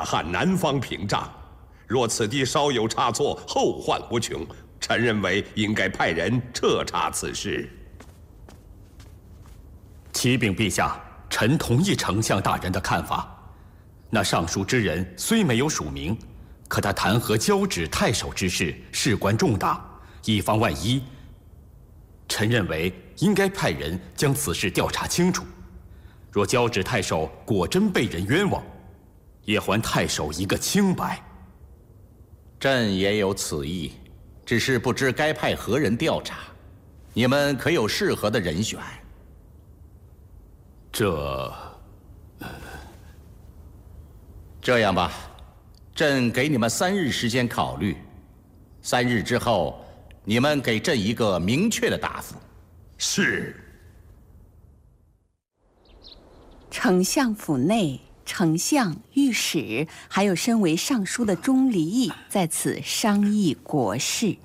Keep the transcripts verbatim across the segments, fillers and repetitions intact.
汉南方屏障，若此地稍有差错，后患无穷。臣认为应该派人彻查此事。 启禀陛下，臣同意丞相大人的看法。那上书之人虽没有署名，可他弹劾交趾太守之事事关重大，以防万一，臣认为应该派人将此事调查清楚。若交趾太守果真被人冤枉，也还太守一个清白。 朕也有此意，只是不知该派何人调查。你们可有适合的人选？ 这…… 这样吧，朕给你们三日时间考虑。三日之后，你们给朕一个明确的答复。 是。 丞相府内，丞相、御史，还有身为尚书的钟离义在此商议国事。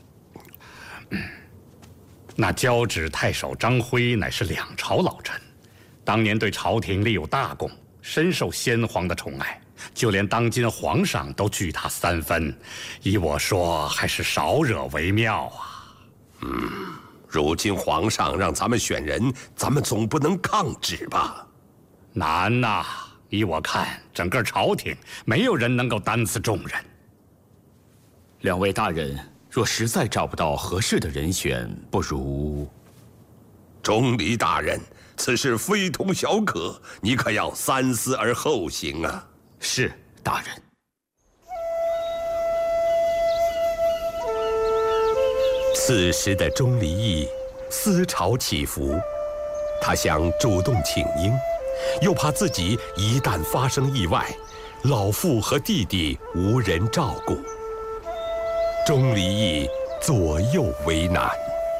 那交趾太守张辉乃是两朝老臣，当年对朝廷立有大功，深受先皇的宠爱，就连当今皇上都惧他三分。依我说，还是少惹为妙啊。 嗯，如今皇上让咱们选人，咱们总不能抗旨吧？ 难呐！依我看，整个朝廷没有人能够担此重任。 两位大人若实在找不到合适的人选，不如…… 钟离大人，此事非同小可，你可要三思而后行啊！ 是，大人。 此时的钟离义思潮起伏，他想主动请缨，又怕自己一旦发生意外，老父和弟弟无人照顾。钟离义左右为难。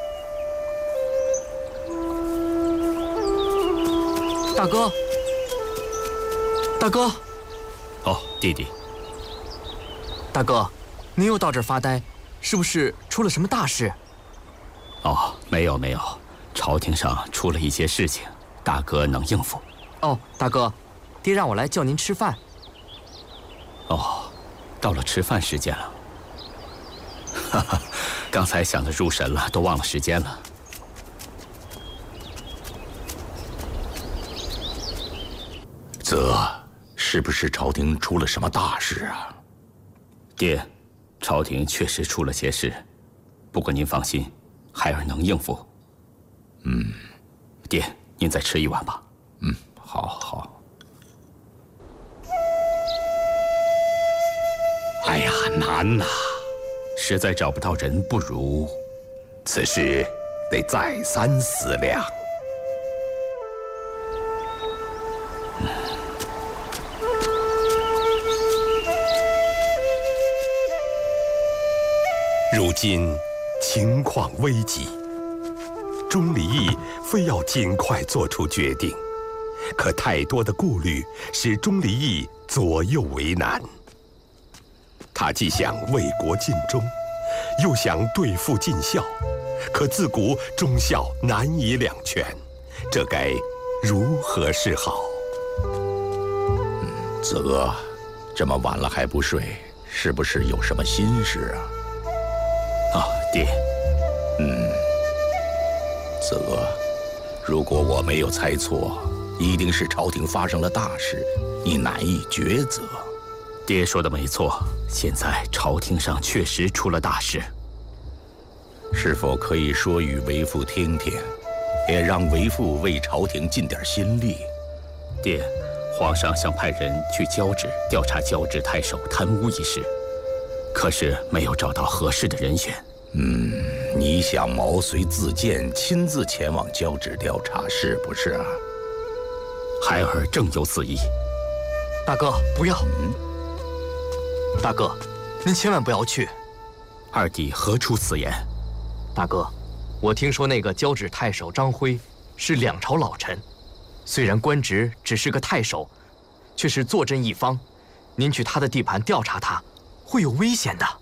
大哥，大哥， 哦，弟弟。 大哥，您又到这儿发呆，是不是出了什么大事？ 哦，没有没有，朝廷上出了一些事情，大哥能应付。 哦，大哥，爹让我来叫您吃饭。 哦，到了吃饭时间了。哈哈，刚才想得入神了，都忘了时间了。 则，是不是朝廷出了什么大事啊？ 爹，朝廷确实出了些事，不过您放心，孩儿能应付。 嗯， 爹，您再吃一碗吧。 嗯，好好。 哎呀，难呐！ 实在找不到人，不如…… 此事得再三思量。如今情况危急，钟离义非要尽快做出决定，可太多的顾虑使钟离义左右为难。他既想为国尽忠，又想对父尽孝，可自古忠孝难以两全，这该如何是好？ 嗯，子阿，这么晚了还不睡，是不是有什么心事啊？ 啊，爹。 嗯，子阿，如果我没有猜错，一定是朝廷发生了大事，你难以抉择。 爹说的没错，现在朝廷上确实出了大事。 是否可以说与为父听听，也让为父为朝廷尽点心力？ 爹，皇上想派人去交趾调查交趾太守贪污一事，可是没有找到合适的人选。 嗯，你想毛遂自荐，亲自前往交趾调查，是不是啊？ 孩儿正有此意。 大哥，不要！ 嗯， 大哥，您千万不要去。 二弟何出此言？ 大哥，我听说那个交趾太守张辉是两朝老臣，虽然官职只是个太守，却是坐镇一方。您去他的地盘调查他，会有危险的。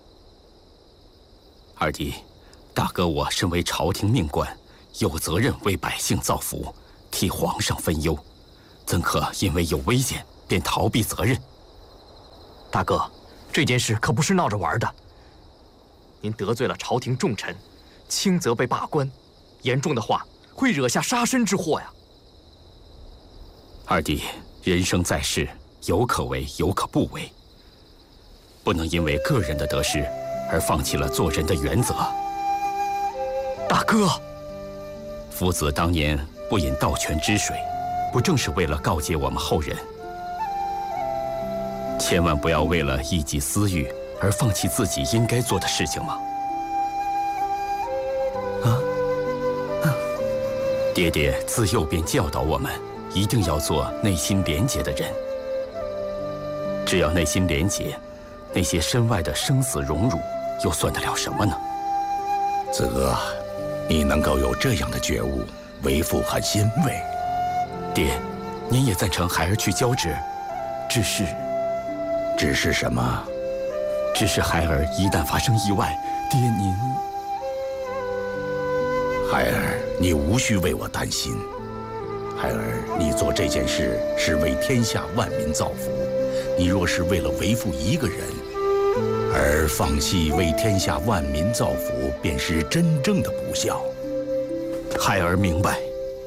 二弟，大哥我身为朝廷命官，有责任为百姓造福，替皇上分忧，怎可因为有危险便逃避责任？ 大哥，这件事可不是闹着玩的。您得罪了朝廷重臣，轻则被罢官，严重的话会惹下杀身之祸呀。 二弟，人生在世，有可为，有可不为，不能因为个人的得失而放弃了做人的原则。 大哥， 夫子当年不饮盗泉之水，不正是为了告诫我们后人，千万不要为了一己私欲而放弃自己应该做的事情吗？啊，啊爹爹自幼便教导我们，一定要做内心廉洁的人。只要内心廉洁，那些身外的生死荣辱，又算得了什么呢？ 子哥，你能够有这样的觉悟，为父很欣慰。 爹，您也赞成孩儿去交旨，只是， 只是什么？ 只是孩儿一旦发生意外，爹您…… 孩儿，你无需为我担心。孩儿，你做这件事是为天下万民造福。你若是为了为父一个人，而放弃为天下万民造福，便是真正的不孝。 孩儿明白。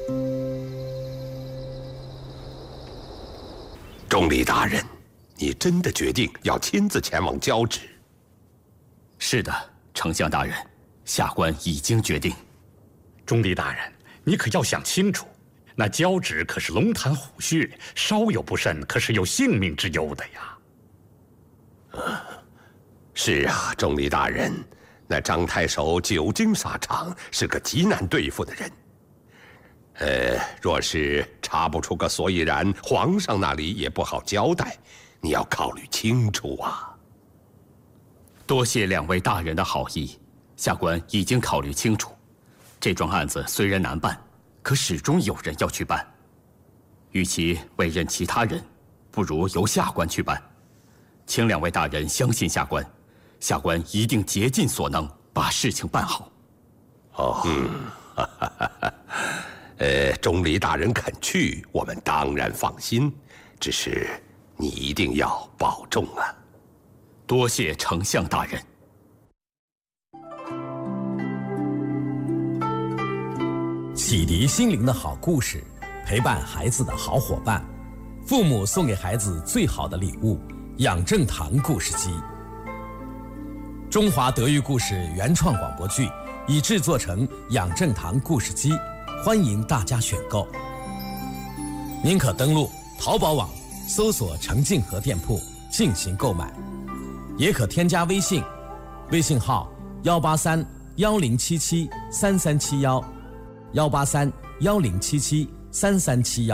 钟离大人，你真的决定要亲自前往交旨？ 是的，丞相大人，下官已经决定。 钟离大人，你可要想清楚，那交旨可是龙潭虎穴，稍有不慎，可是有性命之忧的呀。 啊，是啊，钟离大人，那张太守久经沙场，是个极难对付的人。呃，若是查不出个所以然，皇上那里也不好交代，你要考虑清楚啊。 多谢两位大人的好意，下官已经考虑清楚。这桩案子虽然难办，可始终有人要去办。与其委任其他人，不如由下官去办。请两位大人相信下官，下官一定竭尽所能把事情办好。 哦，嗯，哈哈哈哈。呃，钟离大人肯去，我们当然放心。只是你一定要保重啊！ 多谢丞相大人。 启迪心灵的好故事，陪伴孩子的好伙伴，父母送给孩子最好的礼物——养正堂故事机。中华德育故事原创广播剧已制作成养正堂故事机，欢迎大家选购。您可登录淘宝网搜索程静和店铺进行购买，也可添加微信，微信号幺八三幺零七七三三七幺，幺八三幺零七七三三七幺。